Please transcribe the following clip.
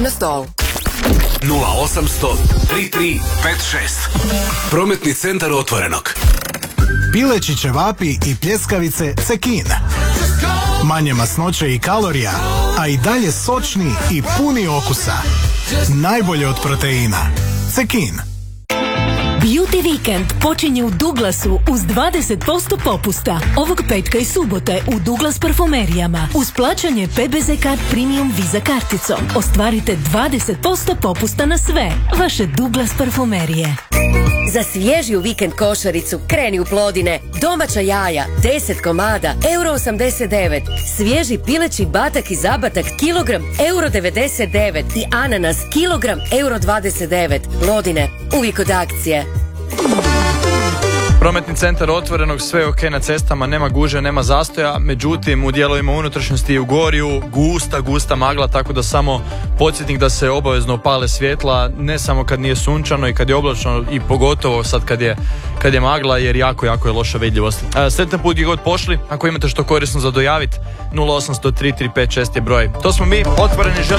na stol. 0800 33 56. Prometni centar Otvorenog. Pileći ćevapi i pljeskavice Cekin. Manje masnoće i kalorija, a i dalje sočni i puni okusa. Najbolje od proteina. Cekin. Beauty Weekend počinje u Douglasu uz 20% popusta. Ovog petka i subote u Douglas parfumerijama. Uz plaćanje PBZ Card Premium Visa karticom. Ostvarite 20% popusta na sve. Vaše Douglas parfumerije. Za svježiju vikend košaricu kreni u Plodine. Domaća jaja 10 komada €89. Svježi pileći batak i zabatak kilogram €99 i ananas kilogram €29. Plodine, uvijek od akcije. Prometni centar Otvorenog, sve ok na cestama, nema guže, nema zastoja, međutim u dijelovima unutrašnjosti i u Gorju gusta magla, tako da samo podsjetnik da se obavezno pale svjetla, ne samo kad nije sunčano i kad je oblačno i pogotovo sad kad je magla, jer jako je loša vidljivost. Sretan put gdje god pošli, ako imate što korisno za dojavit, 0800 3356 je broj. To smo mi, Otvoreni, želimo